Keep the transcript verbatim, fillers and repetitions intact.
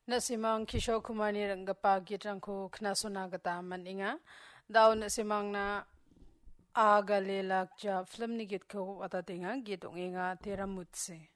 Nasimang Kishore Kumar ni ranggapa gitrangku knasuna gata man inga daw nasimang na aga lelak ja film ni git ko wata tinga git inga tera mutse